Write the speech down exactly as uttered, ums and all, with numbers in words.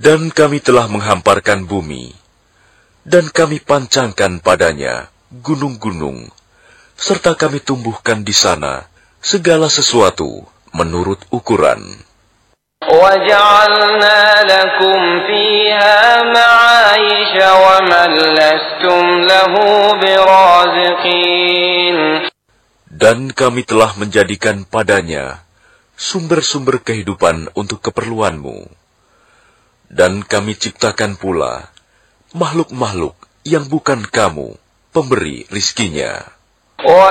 Dan kami telah menghamparkan bumi, dan kami pancangkan padanya gunung-gunung, serta kami tumbuhkan di sana segala sesuatu menurut ukuran. وَجَعَلْنَا لَكُمْ فِيهَا مَعَايِشَ وَمَنْ لَسْتُمْ لَهُ بِرَازِقِينَ. Dan kami telah menjadikan padanya sumber-sumber kehidupan untuk keperluanmu. Dan kami ciptakan pula makhluk-makhluk yang bukan kamu, pemberi rizkinya. وَإِن